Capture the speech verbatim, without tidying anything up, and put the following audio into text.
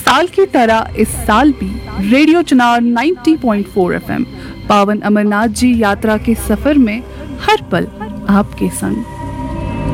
साल की तरह इस साल भी रेडियो चिनार नब्बे पॉइंट चार एफएम पावन अमरनाथ जी यात्रा के सफर में हर पल आपके संग।